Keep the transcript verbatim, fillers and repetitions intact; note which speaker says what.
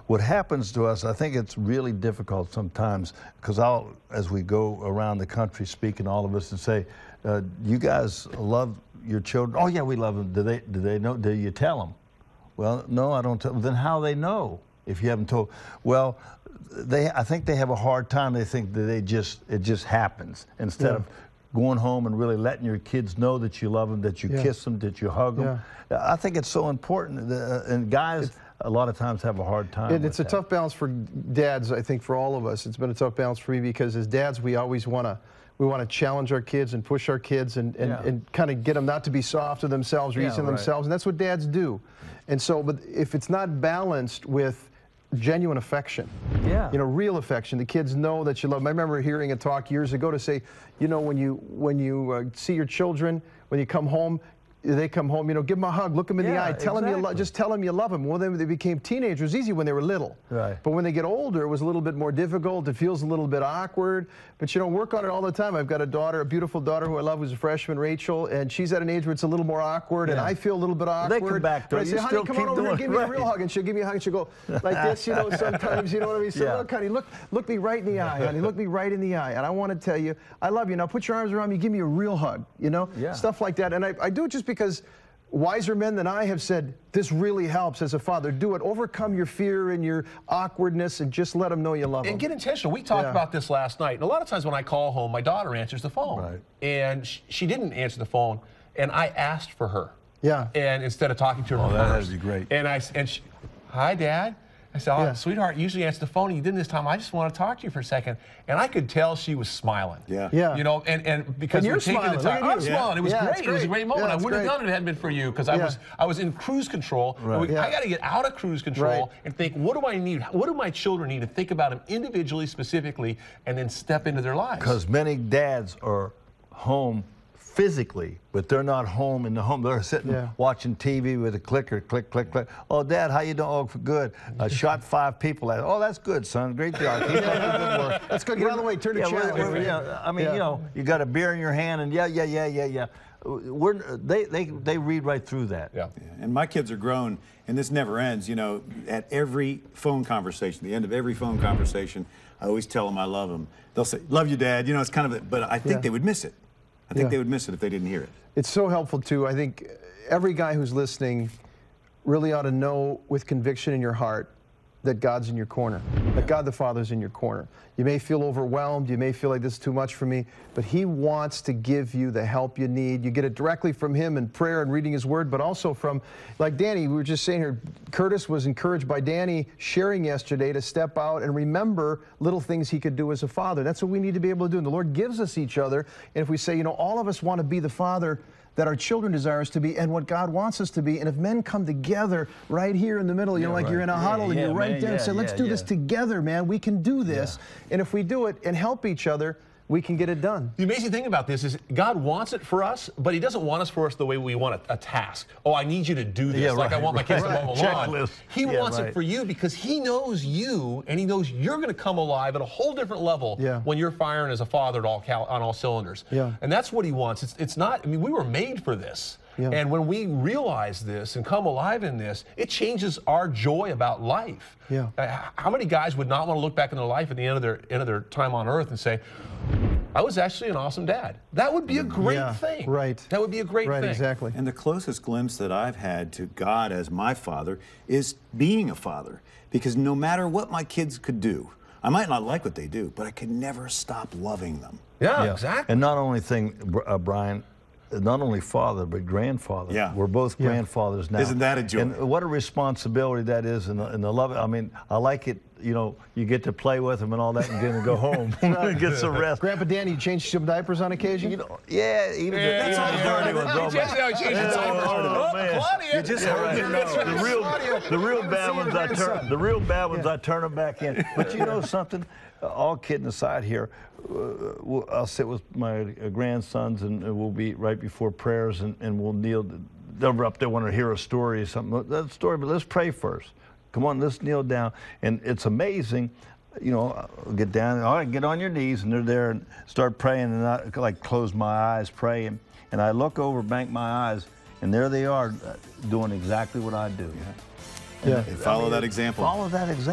Speaker 1: what happens to us, I think it's really difficult sometimes, because I'll, as we go around the country speaking, all of us, and say, uh, you guys love your children? Oh yeah, we love them. Do they, do they know, do you tell them? Well, no, I don't tell them. Then how they know if you haven't told? Well, they, I think they have a hard time. They think that they just, it just happens, instead yeah. of going home and really letting your kids know that you love them, that you yeah. kiss them, that you hug them. Yeah. I think it's so important, uh, and guys it's, a lot of times have a hard time
Speaker 2: it,
Speaker 1: with
Speaker 2: It's a
Speaker 1: that.
Speaker 2: tough balance for dads, I think, for all of us. It's been a tough balance for me, because as dads, we always want to we want to challenge our kids and push our kids and, and, yeah. and kind of get them not to be soft to themselves or
Speaker 1: yeah,
Speaker 2: easy on
Speaker 1: right.
Speaker 2: themselves, and that's what dads do. And so, but if it's not balanced with genuine affection,
Speaker 1: yeah.
Speaker 2: you know, real affection, the kids know that you love them. I remember hearing a talk years ago to say, you know, when you when you uh, see your children, when you come home, they come home, you know, give them a hug, look them in
Speaker 1: yeah,
Speaker 2: the eye, tell
Speaker 1: exactly.
Speaker 2: them you love, just tell them you love them. Well, then they became teenagers. It was easy when they were little.
Speaker 1: Right.
Speaker 2: But when they get older, it was a little bit more difficult. It feels a little bit awkward. But you know, work on it all the time. I've got a daughter, a beautiful daughter who I love, who's a freshman, Rachel, and she's at an age where it's a little more awkward, yeah. and I feel a little bit awkward.
Speaker 1: They come back to
Speaker 2: I
Speaker 1: it.
Speaker 2: say,
Speaker 1: You
Speaker 2: honey,
Speaker 1: still
Speaker 2: come
Speaker 1: keep
Speaker 2: on over
Speaker 1: doing
Speaker 2: here, give me
Speaker 1: right.
Speaker 2: a real hug, and she'll give me a hug, and she'll go like this, you know. Sometimes, you know what I mean. So
Speaker 1: yeah.
Speaker 2: look, honey, look, look me right in the eye, honey. Look me right in the eye, and I want to tell you, I love you. Now put your arms around me, give me a real hug, you know,
Speaker 1: yeah.
Speaker 2: stuff like that. And I, I do it just because wiser men than I have said, this really helps as a father. Do it. Overcome your fear and your awkwardness, and just let them know you love them.
Speaker 3: And get intentional. We talked yeah. about this last night. And a lot of times when I call home, my daughter answers the phone.
Speaker 1: Right.
Speaker 3: And she, she didn't answer the phone, and I asked for her.
Speaker 2: Yeah.
Speaker 3: And instead of talking to her
Speaker 1: oh,
Speaker 3: first.
Speaker 1: That would be great.
Speaker 3: And I and she, hi, Dad. I said, oh,
Speaker 2: yeah.
Speaker 3: sweetheart, you usually answer the phone, and you didn't this time. I just want to talk to you for a second. And I could tell she was smiling.
Speaker 1: Yeah.
Speaker 2: Yeah.
Speaker 3: You know, and, and because
Speaker 2: and you're
Speaker 3: we're taking
Speaker 2: smiling.
Speaker 3: the time. I'm
Speaker 2: you.
Speaker 3: smiling.
Speaker 2: Yeah.
Speaker 3: It was
Speaker 2: yeah,
Speaker 3: great.
Speaker 2: great.
Speaker 3: It was a great moment.
Speaker 2: Yeah,
Speaker 3: I wouldn't
Speaker 2: great.
Speaker 3: have done it if it hadn't been for you, because I
Speaker 2: yeah.
Speaker 3: was I was in cruise control.
Speaker 1: Right.
Speaker 3: We,
Speaker 2: yeah.
Speaker 3: I got to get out of cruise control
Speaker 2: right.
Speaker 3: and think, what do I need? What do my children need? And think about them individually, specifically, and then step into their lives.
Speaker 1: Because many dads are home physically, but they're not home in the home. They're sitting
Speaker 2: yeah.
Speaker 1: watching T V with a clicker, click, click, click. Oh, Dad, how you doing? Oh, good. I shot five people at it. Oh, that's good, son. Great job. Keep up the good work.
Speaker 2: Let's go get out of the way. Turn the
Speaker 1: yeah,
Speaker 2: channel.
Speaker 1: we're, we're, yeah, I mean,
Speaker 2: yeah.
Speaker 1: you know, you got a beer in your hand, and yeah, yeah, yeah, yeah, yeah. We're, they, they, they read right through that.
Speaker 3: Yeah.
Speaker 4: yeah. And my kids are grown, and this never ends. You know, at every phone conversation, the end of every phone conversation, I always tell them I love them. They'll say, "Love you, Dad." You know, it's kind of, a, but I think
Speaker 2: yeah.
Speaker 4: they would miss it. I think
Speaker 2: yeah.
Speaker 4: they would miss it if they didn't hear it.
Speaker 2: It's so helpful too. I think every guy who's listening really ought to know with conviction in your heart that God's in your corner, that God the Father's in your corner. You may feel overwhelmed, you may feel like this is too much for me, but He wants to give you the help you need. You get it directly from Him in prayer and reading His Word, but also from, like Danny, we were just saying here, Curtis was encouraged by Danny sharing yesterday to step out and remember little things he could do as a father. That's what we need to be able to do. And the Lord gives us each other, and if we say, you know, all of us want to be the father that our children desire us to be and what God wants us to be. And if men come together right here in the middle, you
Speaker 1: yeah,
Speaker 2: know, like
Speaker 1: right.
Speaker 2: you're in a
Speaker 1: yeah,
Speaker 2: huddle and
Speaker 1: yeah,
Speaker 2: you're right
Speaker 1: man,
Speaker 2: there
Speaker 1: yeah,
Speaker 2: and say, let's
Speaker 1: yeah,
Speaker 2: do
Speaker 1: yeah.
Speaker 2: this together, man. We can do this. Yeah. And if we do it and help each other, we can get it done.
Speaker 3: The amazing thing about this is God wants it for us, but He doesn't want us for us the way we want a, a task. Oh, I need you to do this,
Speaker 1: Yeah,
Speaker 3: like
Speaker 1: right,
Speaker 3: I want my kids
Speaker 1: right.
Speaker 3: to mow the lawn.
Speaker 1: Checklist.
Speaker 3: He
Speaker 1: Yeah,
Speaker 3: wants
Speaker 1: right.
Speaker 3: it for you because He knows you, and He knows you're going to come alive at a whole different level
Speaker 2: Yeah.
Speaker 3: when you're firing as a father at all cal on all cylinders.
Speaker 2: Yeah.
Speaker 3: And that's what He wants. It's, it's not, I mean, we were made for this.
Speaker 2: Yeah.
Speaker 3: And when we realize this and come alive in this, it changes our joy about life.
Speaker 2: Yeah.
Speaker 3: Uh, how many guys would not want to look back in their life at the end of their end of their time on earth and say, I was actually an awesome dad? That would be a great
Speaker 2: Yeah,
Speaker 3: thing.
Speaker 2: right.
Speaker 3: That would be a great
Speaker 2: Right,
Speaker 3: thing.
Speaker 2: exactly.
Speaker 4: And the closest glimpse that I've had to God as my father is being a father. Because no matter what my kids could do, I might not like what they do, but I could never stop loving them.
Speaker 3: Yeah,
Speaker 1: Yeah.
Speaker 3: exactly.
Speaker 1: And not only thing, uh, Brian, not only father, but grandfather.
Speaker 4: Yeah.
Speaker 1: We're both
Speaker 2: Yeah.
Speaker 1: grandfathers now.
Speaker 4: Isn't that a joy?
Speaker 1: And what a responsibility that is, and the, and the love. I mean, I like it. You know, you get to play with them and all that, and get to go home, get some rest.
Speaker 2: Grandpa Danny, you change some diapers on occasion?
Speaker 1: You know, yeah, even
Speaker 3: Yeah,
Speaker 1: the,
Speaker 3: that's all
Speaker 1: even the
Speaker 3: part
Speaker 1: dirty
Speaker 3: of it.
Speaker 1: ones.
Speaker 3: You
Speaker 1: Oh,
Speaker 3: just
Speaker 1: man.
Speaker 3: know, change the
Speaker 1: Oh,
Speaker 3: diapers.
Speaker 1: oh,
Speaker 3: Oh,
Speaker 1: man.
Speaker 3: Claudia.
Speaker 4: You just
Speaker 1: Yeah,
Speaker 4: heard
Speaker 1: right.
Speaker 4: your nose.
Speaker 1: The real, the real bad
Speaker 2: see your
Speaker 1: ones, I turn.
Speaker 2: grandson.
Speaker 1: The real bad ones, I turn them back in. But you know something? Uh, all kidding aside here, uh, we'll, I'll sit with my uh, grandsons, and uh, we'll be right before prayers, and, and we'll kneel. They're up there want to hear a story or something. That story, but let's pray first. Come on, let's kneel down. And it's amazing. You know, I'll get down, all right, get on your knees, and they're there and start praying, and I like close my eyes, praying, and I look over, bank my eyes, and there they are, uh, doing exactly what I do.
Speaker 4: Yeah.
Speaker 2: Yeah.
Speaker 4: Follow that example.
Speaker 1: Follow that example.